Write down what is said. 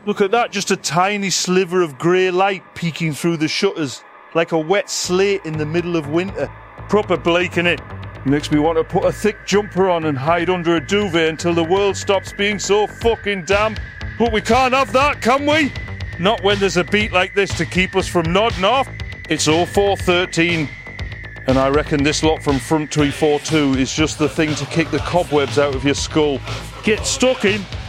Look at that, just a tiny sliver of grey light peeking through the shutters, like a wet slate in the middle of winter. Proper Blake, innit? Makes me want to put a thick jumper on and hide under a duvet until the world stops being so fucking damp. But we can't have that, can we? Not when there's a beat like this to keep us from nodding off. It's 0413, and I reckon this lot from Front 342 is just the thing to kick the cobwebs out of your skull. Get stuck in.